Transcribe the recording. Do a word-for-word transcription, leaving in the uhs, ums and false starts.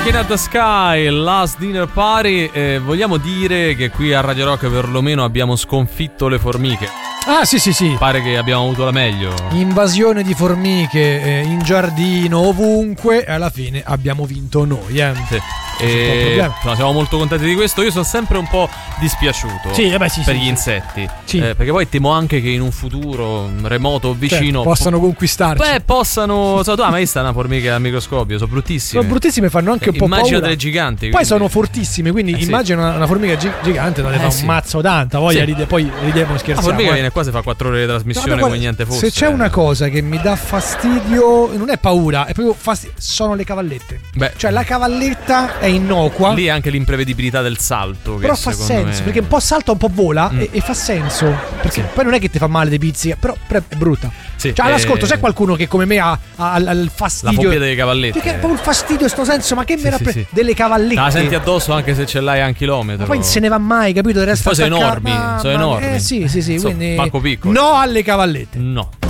Looking at the Sky, Last Dinner Party. eh, Vogliamo dire che qui a Radio Rock perlomeno abbiamo sconfitto le formiche. Ah sì sì sì. Pare che abbiamo avuto la meglio. Invasione di formiche eh, in giardino, ovunque, e alla fine abbiamo vinto noi, eh. Sì. E, no, siamo molto contenti di questo. Io sono sempre un po' dispiaciuto sì, vabbè, sì, per sì, gli sì. insetti, sì. Eh, perché poi temo anche che in un futuro remoto o vicino, certo, possano conquistarci. Beh, possano. So, tu hai mai visto una formica al microscopio? Sono bruttissime. Sono bruttissime, fanno anche eh, un po' immagina paura. delle giganti. Poi quindi... sono fortissime, quindi eh, immagina sì. una, una formica gi- gigante da eh, fa sì. un mazzo tanta. Voglia sì. ride, poi ridiamo e scherziamo. La formica eh. viene qua, si fa quattro ore di trasmissione no, come niente fosse. Se c'è una cosa che mi dà fastidio, non è paura, è proprio fastidio, sono le cavallette. Beh, cioè la cavalletta è innocua. Lì è anche l'imprevedibilità del salto. Che però fa senso, me... perché un po' salta, un po' vola mm. e, e fa senso. Perché sì. poi non è che ti fa male, ti pizzica, però, però è brutta. Sì, cioè, eh... all'ascolto, c'è qualcuno che come me ha, ha, ha il fastidio. La fobia delle cavallette. Perché è proprio il fastidio, sto senso, ma che sì, mi sì, rappre- sì. delle cavallette. La senti addosso anche se ce l'hai a un chilometro. Ma poi se ne va mai, capito? Resta poi sono attaccato. enormi, Ma- sono ma- enormi. Eh sì, sì, sì, Sono quindi Marco Piccolo. no alle cavallette. No.